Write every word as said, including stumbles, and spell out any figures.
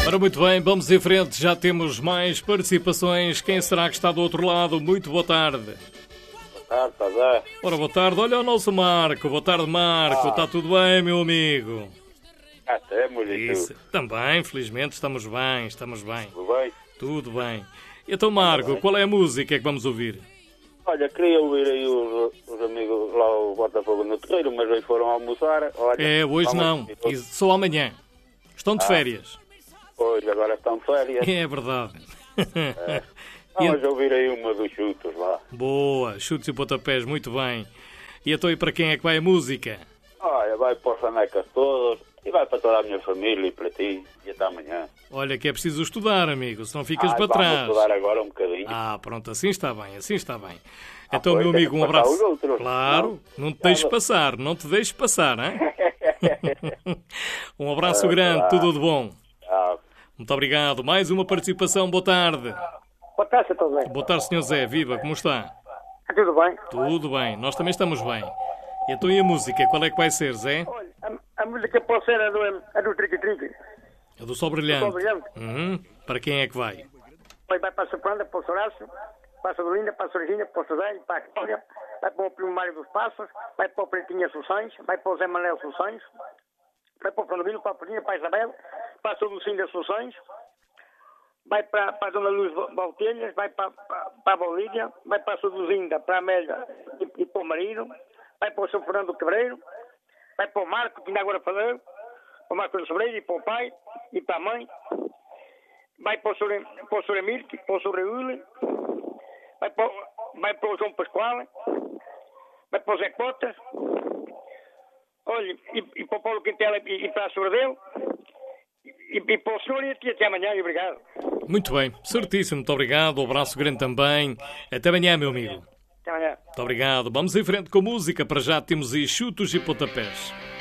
Ora, muito bem, vamos em frente, já temos mais participações. Quem será que está do outro lado? Muito boa tarde. Boa tarde, Zé. Ora, boa tarde, olha o nosso Marco. Boa tarde, Marco. Ah. Está tudo bem, meu amigo? Até, mulher. Isso. Também, felizmente, estamos bem, estamos bem. Tudo bem? Tudo bem. Então, Marco, qual é a música que vamos ouvir? Olha, queria ouvir aí os, os amigos lá o Botafogo no Terreiro, mas hoje foram almoçar. Olha, É, hoje vamos- não, isso só amanhã. Estão de férias. Hoje, agora estão de férias. É verdade. Vamos ouvir aí uma dos chutos lá. Boa, chutes e pontapés, muito bem. E então, e para quem é que vai a música? Olha, vai para os fanecas todos e vai para toda a minha família e para ti. E até amanhã. Olha que é preciso estudar, amigo, senão ficas Ah, para vamos trás. estudar agora um bocadinho. Ah, pronto, assim está bem, assim está bem. Então, pois, meu tem amigo, que um passar abraço. os outros. Claro, não te deixes passar, não te deixes passar, hein? Um abraço Ah, grande, claro. tudo de bom. Tchau. Muito obrigado. Mais uma participação, boa tarde. Boa tarde, senhor Zé. Boa tarde, senhor Zé, viva, como está? Está tudo bem? Tudo bem, nós também estamos bem. E então, e a música, qual é que vai ser, Zé? Olha, a, a música pode ser a do, a do Triqui Triqui. A do Sol Brilhante. Sol Brilhante. Uhum. Para quem é que vai? Depois vai para a Sopanda, para o Soraço, para a Sodolinda, para a Sorginha, para o Sodé, para a Cláudia, vai para o Primo Mário dos Passos, vai para o Pretinha Assunções, vai para o Zé Manuel Assunções, vai para o Fernandino, para a Pedrinha, para a Isabel, para a Solucinda Assunções, vai para, para a Dona Luz Valtelhas, vai para, para, para a Bolívia, vai para a Solucinda, para a Amélia e, e para o marido, vai para o São Fernando Cabreiro, vai para o Marco, que ainda agora falou, para o Marco do Sobreiro e para o pai e para a mãe, vai para o Sr. para o Sr. Emílio, para o Sr. Uli, vai para, o- vai para o João Pascoal, vai para o Zé Cotas, olha, e, e para o Paulo Quintela e, e para a Sobradeu, e, e para o senhor e até amanhã, e obrigado. Muito bem, certíssimo, muito obrigado. Um abraço grande também. Até amanhã, meu amigo. Até amanhã. Muito obrigado. Vamos em frente com música. Para já temos aí chutos e pontapés.